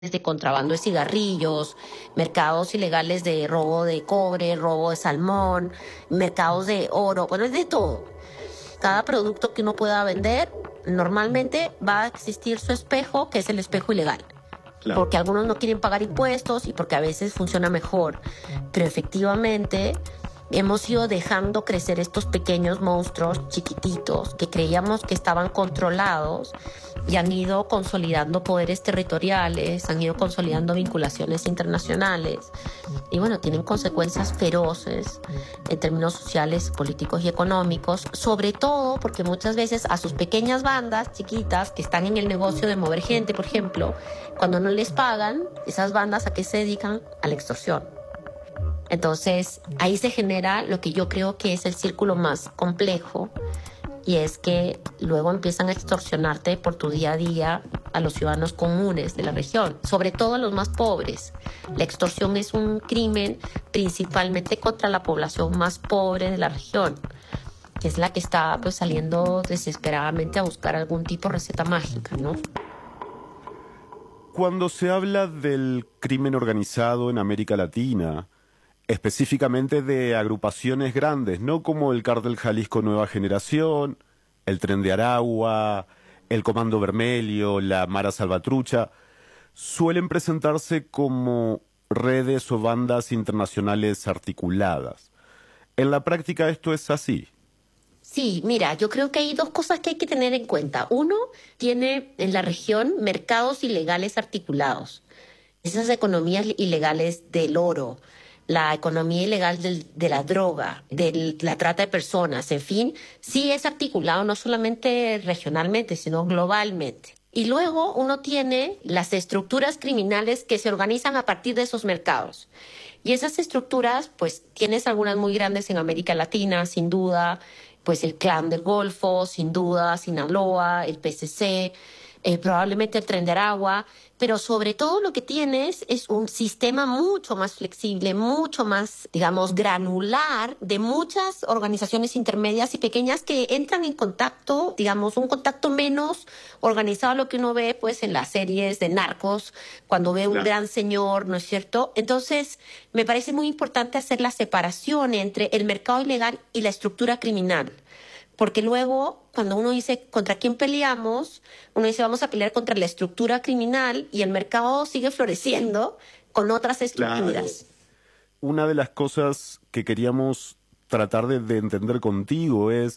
de contrabando de cigarrillos, mercados ilegales de robo de cobre, robo de salmón, mercados de oro, bueno, es de todo. Cada producto que uno pueda vender, normalmente va a existir su espejo, que es el espejo ilegal. Claro. Porque algunos no quieren pagar impuestos y porque a veces funciona mejor. Pero efectivamente hemos ido dejando crecer estos pequeños monstruos chiquititos que creíamos que estaban controlados y han ido consolidando poderes territoriales, han ido consolidando vinculaciones internacionales y bueno, tienen consecuencias feroces en términos sociales, políticos y económicos, sobre todo porque muchas veces a sus pequeñas bandas chiquitas que están en el negocio de mover gente, por ejemplo, cuando no les pagan, esas bandas ¿a qué se dedican? A la extorsión. Entonces, ahí se genera lo que yo creo que es el círculo más complejo, y es que luego empiezan a extorsionarte por tu día a día a los ciudadanos comunes de la región, sobre todo a los más pobres. La extorsión es un crimen principalmente contra la población más pobre de la región, que es la que está pues saliendo desesperadamente a buscar algún tipo de receta mágica, ¿no? Cuando se habla del crimen organizado en América Latina, específicamente de agrupaciones grandes, no como el Cártel Jalisco Nueva Generación, el Tren de Aragua, el Comando Vermelho, la Mara Salvatrucha, suelen presentarse como redes o bandas internacionales articuladas. ¿En la práctica esto es así? Sí, mira, yo creo que hay dos cosas que hay que tener en cuenta. Uno, tiene en la región mercados ilegales articulados. Esas economías ilegales del oro, la economía ilegal de la droga, de la trata de personas, en fin, sí es articulado no solamente regionalmente, sino globalmente. Y luego uno tiene las estructuras criminales que se organizan a partir de esos mercados. Y esas estructuras, pues tienes algunas muy grandes en América Latina, sin duda, pues el Clan del Golfo, sin duda, Sinaloa, el PCC, probablemente el Tren de Aragua, pero sobre todo lo que tienes es un sistema mucho más flexible, mucho más, digamos, granular de muchas organizaciones intermedias y pequeñas que entran en contacto, digamos, un contacto menos organizado a lo que uno ve pues en las series de narcos, cuando ve un gran señor, ¿no es cierto? Entonces, me parece muy importante hacer la separación entre el mercado ilegal y la estructura criminal. Porque luego, cuando uno dice contra quién peleamos, uno dice vamos a pelear contra la estructura criminal y el mercado sigue floreciendo con otras estructuras. Claro. Una de las cosas que queríamos tratar de entender contigo es,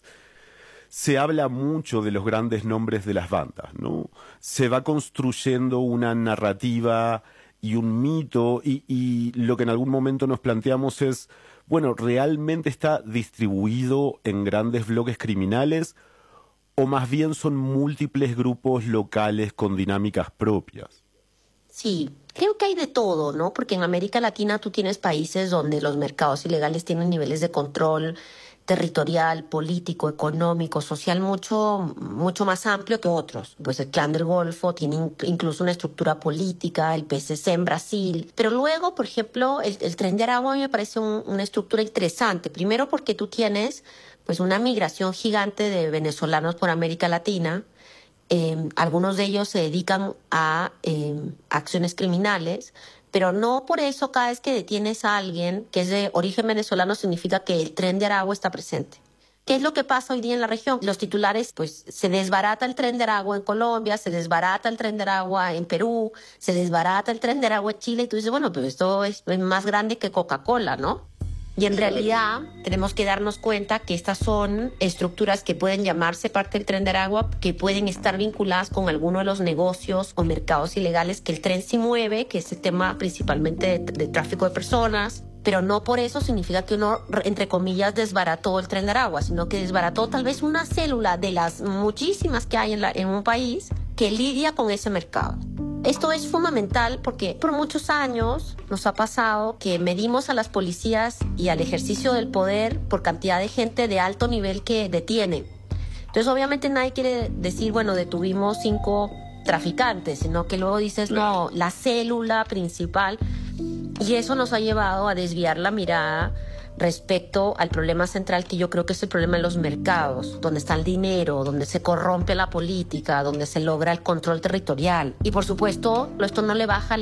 se habla mucho de los grandes nombres de las bandas, ¿no? Se va construyendo una narrativa y un mito y lo que en algún momento nos planteamos es, bueno, ¿realmente está distribuido en grandes bloques criminales o más bien son múltiples grupos locales con dinámicas propias? Sí, creo que hay de todo, ¿no? Porque en América Latina tú tienes países donde los mercados ilegales tienen niveles de control territorial, político, económico, social mucho más amplio que otros. Pues el Clan del Golfo tiene incluso una estructura política, el PCC en Brasil. Pero luego, por ejemplo, el Tren de Aragua me parece una estructura interesante. Primero porque tú tienes pues una migración gigante de venezolanos por América Latina. Algunos de ellos se dedican a acciones criminales, pero no por eso cada vez que detienes a alguien que es de origen venezolano significa que el Tren de Aragua está presente. ¿Qué es lo que pasa hoy día en la región? Los titulares, pues se desbarata el Tren de Aragua en Colombia, se desbarata el Tren de Aragua en Perú, se desbarata el Tren de Aragua en Chile y tú dices, bueno, pero esto es más grande que Coca-Cola, ¿no? Y en realidad tenemos que darnos cuenta que estas son estructuras que pueden llamarse parte del Tren de Aragua, que pueden estar vinculadas con alguno de los negocios o mercados ilegales que el tren sí mueve, que es el tema principalmente de tráfico de personas. Pero no por eso significa que uno, entre comillas, desbarató el Tren de Aragua, sino que desbarató tal vez una célula de las muchísimas que hay en un país que lidia con ese mercado. Esto es fundamental porque por muchos años nos ha pasado que medimos a las policías y al ejercicio del poder por cantidad de gente de alto nivel que detienen. Entonces, obviamente nadie quiere decir, bueno, detuvimos 5 traficantes, sino que luego dices, no, la célula principal. Y eso nos ha llevado a desviar la mirada respecto al problema central, que yo creo que es el problema de los mercados, donde está el dinero, donde se corrompe la política, donde se logra el control territorial. Y por supuesto, esto no le baja